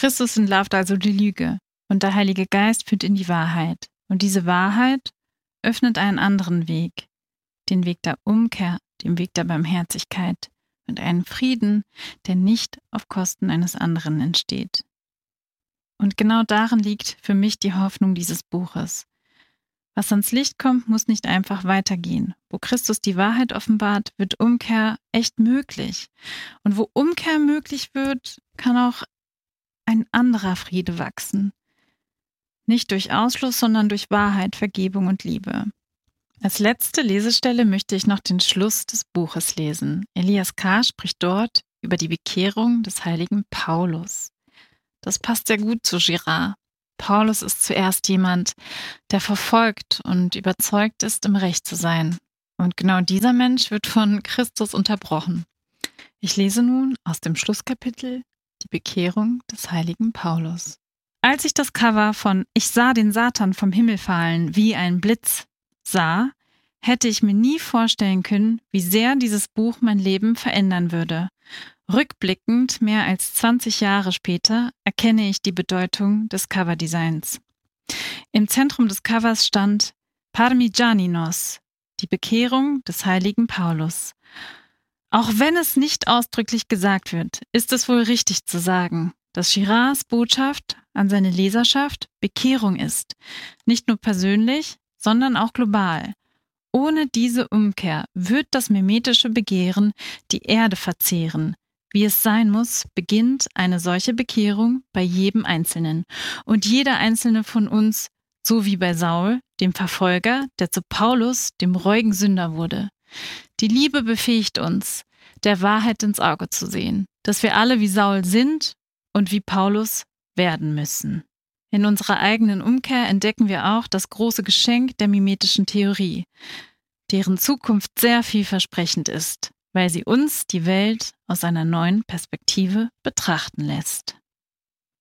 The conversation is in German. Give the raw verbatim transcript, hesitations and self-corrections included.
Christus entlarvt also die Lüge und der Heilige Geist führt in die Wahrheit. Und diese Wahrheit öffnet einen anderen Weg, den Weg der Umkehr, den Weg der Barmherzigkeit und einen Frieden, der nicht auf Kosten eines anderen entsteht. Und genau darin liegt für mich die Hoffnung dieses Buches. Was ans Licht kommt, muss nicht einfach weitergehen. Wo Christus die Wahrheit offenbart, wird Umkehr echt möglich. Und wo Umkehr möglich wird, kann auch ein anderer Friede wachsen. Nicht durch Ausschluss, sondern durch Wahrheit, Vergebung und Liebe. Als letzte Lesestelle möchte ich noch den Schluss des Buches lesen. Elias K. spricht dort über die Bekehrung des heiligen Paulus. Das passt sehr gut zu Girard. Paulus ist zuerst jemand, der verfolgt und überzeugt ist, im Recht zu sein. Und genau dieser Mensch wird von Christus unterbrochen. Ich lese nun aus dem Schlusskapitel die Bekehrung des heiligen Paulus. Als ich das Cover von Ich sah den Satan vom Himmel fallen wie ein Blitz sah, hätte ich mir nie vorstellen können, wie sehr dieses Buch mein Leben verändern würde. Rückblickend, mehr als zwanzig Jahre später, erkenne ich die Bedeutung des Coverdesigns. Im Zentrum des Covers stand Parmigianinos, die Bekehrung des heiligen Paulus. Auch wenn es nicht ausdrücklich gesagt wird, ist es wohl richtig zu sagen, dass Girards Botschaft an seine Leserschaft Bekehrung ist. Nicht nur persönlich, sondern auch global. Ohne diese Umkehr wird das mimetische Begehren die Erde verzehren. Wie es sein muss, beginnt eine solche Bekehrung bei jedem Einzelnen. Und jeder Einzelne von uns, so wie bei Saul, dem Verfolger, der zu Paulus, dem reuigen Sünder wurde. Die Liebe befähigt uns, der Wahrheit ins Auge zu sehen, dass wir alle wie Saul sind und wie Paulus werden müssen. In unserer eigenen Umkehr entdecken wir auch das große Geschenk der mimetischen Theorie, deren Zukunft sehr vielversprechend ist, weil sie uns die Welt aus einer neuen Perspektive betrachten lässt.